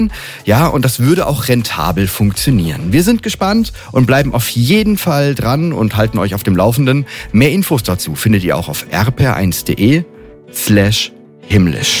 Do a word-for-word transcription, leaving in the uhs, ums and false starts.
Ja, und das würde auch rentabel funktionieren. Wir sind gespannt und bleiben auf jeden Fall dran und halten euch auf dem Laufenden. Mehr Infos dazu findet ihr auch auf r p r eins punkt d e slash himmlisch.